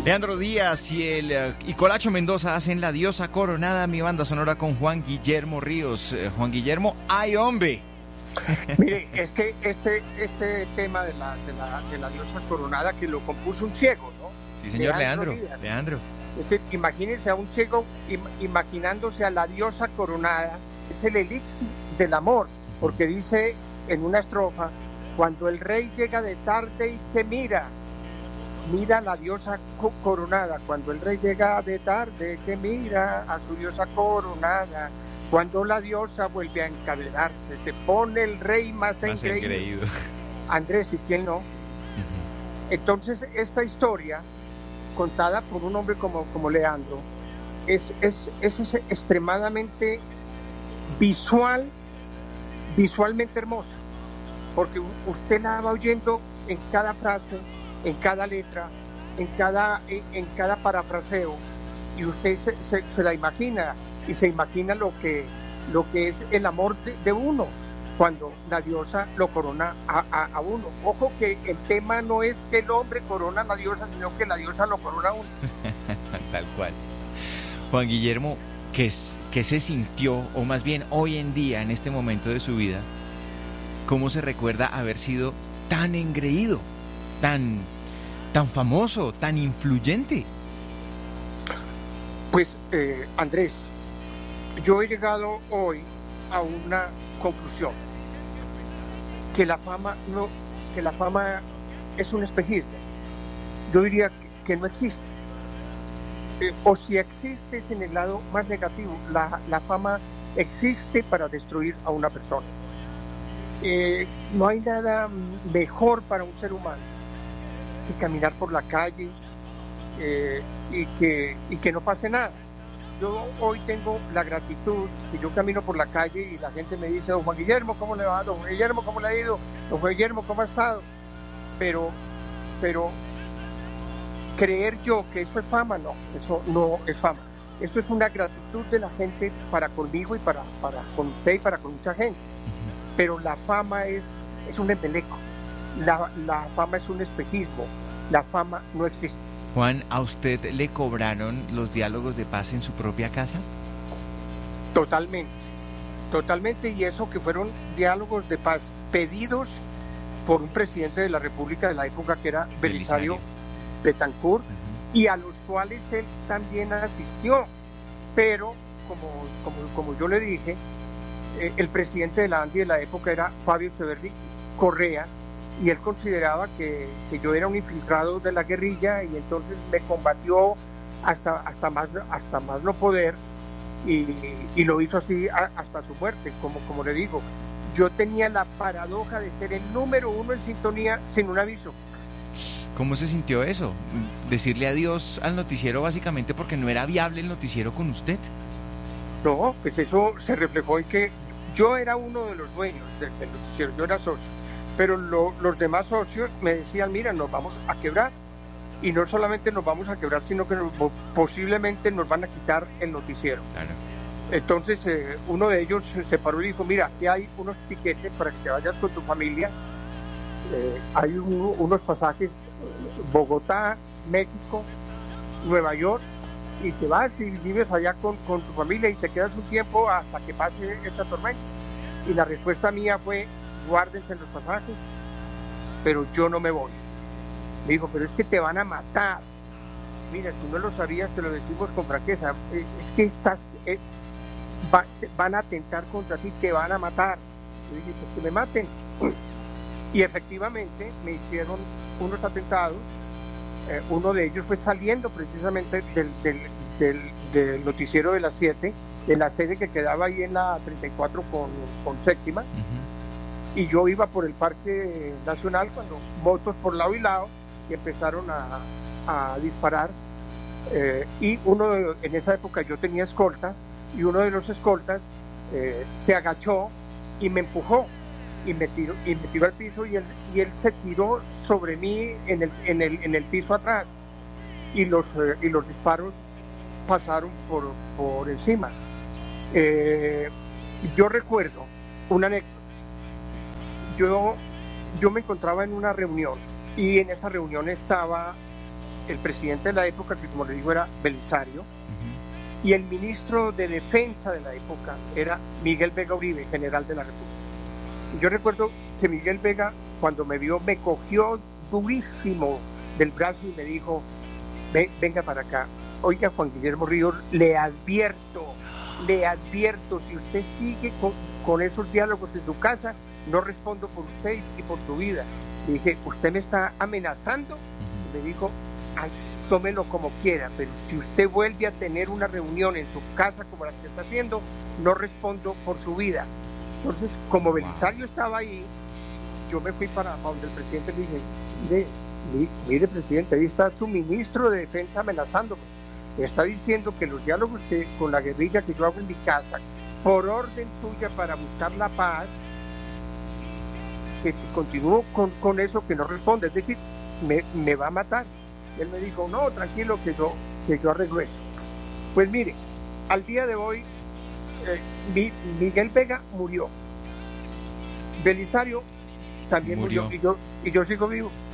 Leandro Díaz y Colacho Mendoza hacen La Diosa Coronada, mi banda sonora con Juan Guillermo Ríos. Juan Guillermo, ¡ay, hombre! Mire, es que este tema de la diosa coronada que lo compuso un ciego, ¿no? Sí, señor Leandro. Es decir, imagínense a un ciego imaginándose a la diosa coronada. Es el elixir del amor, porque dice en una estrofa: cuando el rey llega de tarde y te mira a la diosa coronada. Cuando el rey llega de tarde, que mira a su diosa coronada. Cuando la diosa vuelve a encadenarse, se pone el rey más engreído. Andrés, ¿y quién no? Entonces, esta historia, contada por un hombre como Leandro, es extremadamente visualmente hermosa, porque usted la va oyendo en cada frase, en cada letra, en cada parafraseo, y usted se la imagina, y se imagina lo que es el amor de uno cuando la diosa lo corona a uno. Ojo, que el tema no es que el hombre corona a la diosa, sino que la diosa lo corona a uno. Tal cual. Juan Guillermo, ¿qué se sintió, o más bien hoy en día, en este momento de su vida, cómo se recuerda haber sido tan engreído, tan famoso, tan influyente? Pues, Andrés, yo he llegado hoy a una conclusión: que la fama es un espejismo. Yo diría que no existe, o si existe es en el lado más negativo. La fama existe para destruir a una persona. No hay nada mejor para un ser humano que caminar por la calle y que no pase nada. Yo hoy tengo la gratitud que yo camino por la calle y la gente me dice: don Juan Guillermo, ¿cómo le va? Don Juan Guillermo, ¿cómo le ha ido? Don Juan Guillermo, ¿cómo ha estado? Pero creer yo que eso es fama, no, eso no es fama. Eso es una gratitud de la gente para conmigo y para con usted y para con mucha gente. Pero la fama es un embeleco. La fama es un espejismo. La fama no existe. Juan, ¿a usted le cobraron los diálogos de paz en su propia casa? Totalmente, y eso que fueron diálogos de paz pedidos por un presidente de la República de la época, que era Belisario Betancourt, y a los cuales él también asistió. Pero, como yo le dije, el presidente de la ANDI de la época era Fabio Echeverri Correa, y él consideraba que yo era un infiltrado de la guerrilla, y entonces me combatió hasta más no poder, y lo hizo así hasta su muerte. Como le digo, yo tenía la paradoja de ser el número uno en sintonía sin un aviso. ¿Cómo se sintió eso? Decirle adiós al noticiero básicamente porque no era viable el noticiero con usted. No, pues eso se reflejó en que yo era uno de los dueños del noticiero, yo era socio. Pero los demás socios me decían: mira, nos vamos a quebrar, y no solamente nos vamos a quebrar, sino que posiblemente nos van a quitar el noticiero. Claro. Entonces uno de ellos se paró y dijo: mira, aquí hay unos tiquetes para que te vayas con tu familia, hay unos pasajes, Bogotá, México, Nueva York, y te vas y vives allá con tu familia y te quedas un tiempo hasta que pase esta tormenta. Y la respuesta mía fue: guárdense los pasajes, pero yo no me voy. Me dijo: pero es que te van a matar. Mira, si no lo sabías, te lo decimos con franqueza, es que van a atentar contra ti, te van a matar. Yo dije: pues que me maten. Y efectivamente me hicieron unos atentados. Uno de ellos fue saliendo precisamente del noticiero de las 7, de la sede que quedaba ahí en la 34 con séptima. Y yo iba por el Parque Nacional cuando motos por lado y lado y empezaron a disparar. Y en esa época yo tenía escolta, y uno de los escoltas se agachó y me empujó y me tiró al piso, y él se tiró sobre mí en el piso atrás, y los disparos pasaron por encima. Yo recuerdo una anécdota. Yo me encontraba en una reunión, y en esa reunión estaba el presidente de la época, que como le digo era Belisario, y el ministro de Defensa de la época era Miguel Vega Uribe, general de la República. Y yo recuerdo que Miguel Vega, cuando me vio, me cogió durísimo del brazo y me dijo, venga para acá. Oiga, Juan Guillermo Ríos, le advierto, si usted sigue con esos diálogos en su casa, no respondo por usted y por su vida. Le dije, ¿usted me está amenazando? Y me dijo, ay, tómelo como quiera, pero si usted vuelve a tener una reunión en su casa como la que está haciendo, no respondo por su vida. Entonces, como Belisario estaba ahí, yo me fui para donde el presidente le dije, mire presidente, ahí está su ministro de Defensa amenazándome. Me está diciendo que los diálogos con la guerrilla que yo hago en mi casa, por orden suya para buscar la paz, que si continúo con eso, que no responde, es decir, me va a matar. Él me dijo, no, tranquilo, que yo arreglo eso. Pues mire, al día de hoy, Miguel Vega murió. Belisario también murió y yo sigo vivo.